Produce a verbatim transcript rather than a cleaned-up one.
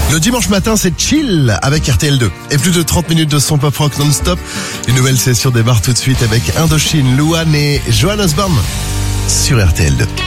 Le dimanche matin, c'est chill avec R T L deux. Et plus de trente minutes de son pop rock non-stop. Une nouvelle session démarre tout de suite avec Indochine, Louane et Johannes Osborne sur R T L deux.